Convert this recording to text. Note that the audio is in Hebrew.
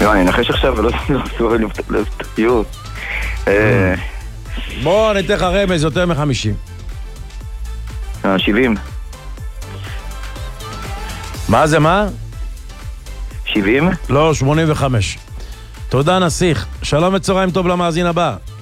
לא, אני נחש עכשיו ולא תהיו. בוא ניתן לך רמז יותר מ-50. 70. מה זה, מה? 70? לא, 85. תודה נסיך. שלום וצהריים טוב למאזין הבא.